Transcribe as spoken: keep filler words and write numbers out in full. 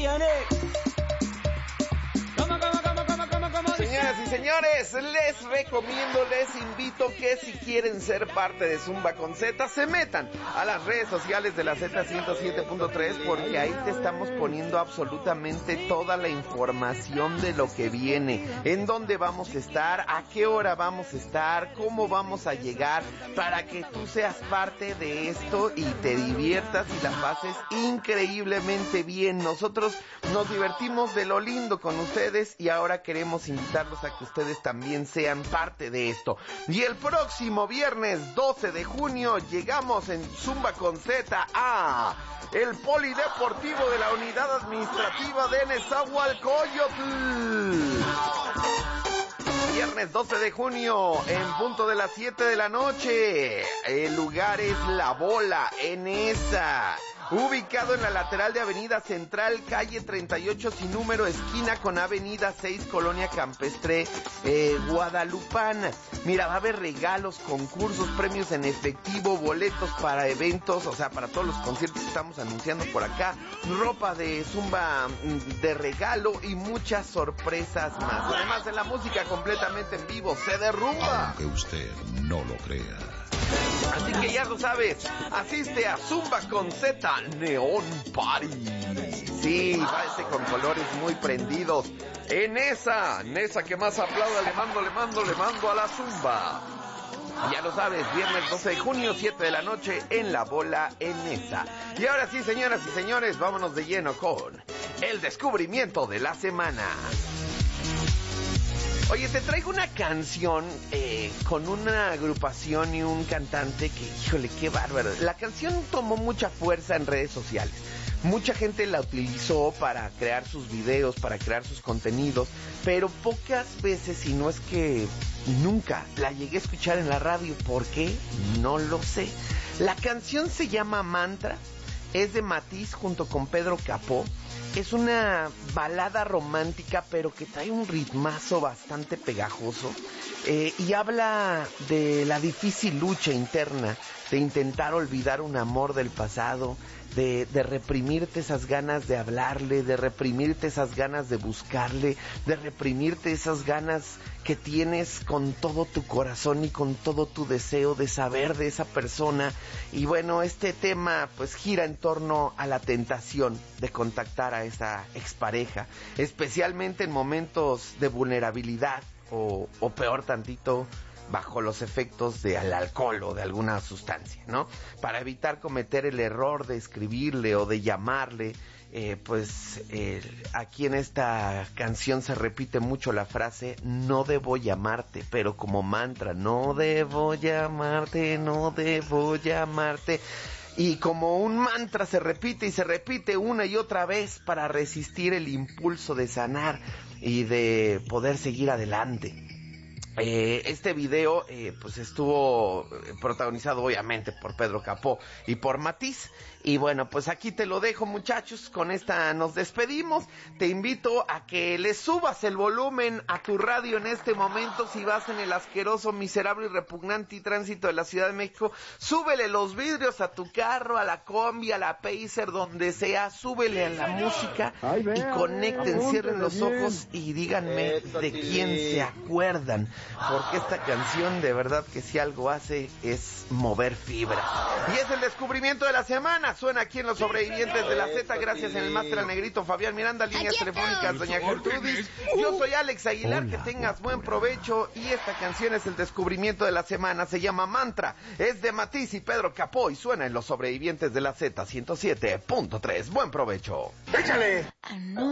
Señoras y señores, les recomiendo, les invito que si quieren ser parte de Zumba con Z, se metan a las redes sociales de la Z ciento siete punto tres, porque ahí te estamos poniendo absolutamente toda la información de lo que viene, en dónde vamos a estar, a qué hora vamos a estar, cómo vamos a llegar, para que tú seas parte de esto y te diviertas y la pases increíblemente bien. Nosotros nos divertimos de lo lindo con ustedes y ahora queremos invitarlos a que ustedes también sean parte de esto. Y el próximo viernes doce de junio llegamos en Zumba con Z a el Polideportivo de la Unidad Administrativa de Nezahualcóyotl. Viernes doce de junio, en punto de las siete de la noche. El lugar es La Bola, en esa, ubicado en la lateral de Avenida Central, calle treinta y ocho sin número, esquina con Avenida seis, Colonia Campestre, eh, Guadalupana. Mira, va a haber regalos, concursos, premios en efectivo, boletos para eventos, o sea, para todos los conciertos que estamos anunciando por acá, ropa de Zumba de regalo y muchas sorpresas más. Además de la música completamente en vivo, se derrumba. Aunque usted no lo crea. Así que ya lo sabes, asiste a Zumba con Z Neon Party. Sí, parece con colores muy prendidos. En esa, en esa que más aplauda, le mando, le mando, le mando a la Zumba. Ya lo sabes, viernes doce de junio, siete de la noche, en La Bola, en esa. Y ahora sí, señoras y señores, vámonos de lleno con el descubrimiento de la semana. Oye, te traigo una canción eh, con una agrupación y un cantante que, híjole, qué bárbaro. La canción tomó mucha fuerza en redes sociales. Mucha gente la utilizó para crear sus videos, para crear sus contenidos, pero pocas veces, si no es que nunca, la llegué a escuchar en la radio. ¿Por qué? No lo sé. La canción se llama Mantra, es de Matiz junto con Pedro Capó. Es una balada romántica, pero que trae un ritmazo bastante pegajoso, eh, y habla de la difícil lucha interna de intentar olvidar un amor del pasado, de, de reprimirte esas ganas de hablarle, de reprimirte esas ganas de buscarle, de reprimirte esas ganas que tienes con todo tu corazón y con todo tu deseo de saber de esa persona. Y bueno, este tema pues gira en torno a la tentación de contactar a esa expareja, especialmente en momentos de vulnerabilidad o, o peor tantito, bajo los efectos del alcohol o de alguna sustancia, ¿no? Para evitar cometer el error de escribirle o de llamarle, eh, pues eh, aquí en esta canción se repite mucho la frase no debo llamarte, pero como mantra, no debo llamarte, no debo llamarte. Y como un mantra se repite y se repite una y otra vez para resistir el impulso de sanar y de poder seguir adelante. Eh, este video eh, pues estuvo protagonizado obviamente por Pedro Capó y por Matiz. Y bueno, pues aquí te lo dejo, muchachos. Con esta nos despedimos. Te invito a que le subas el volumen a tu radio en este momento. Si vas en el asqueroso, miserable y repugnante tránsito de la Ciudad de México, súbele los vidrios a tu carro, a la combi, a la Pacer, donde sea. Súbele a la música y conecten, cierren los ojos y díganme de quién se acuerdan, porque esta canción de verdad que si algo hace es mover fibras. Y es el descubrimiento de la semana. Suena aquí en Los Sobrevivientes de la Z, gracias en el máster al negrito Fabián Miranda, líneas telefónicas doña Gertrudis. Yo soy Alex Aguilar, que tengas buen provecho. Y esta canción es el descubrimiento de la semana, se llama Mantra, es de Matiz y Pedro Capó y suena en Los Sobrevivientes de la Z ciento siete punto tres. Buen provecho. ¡Échale!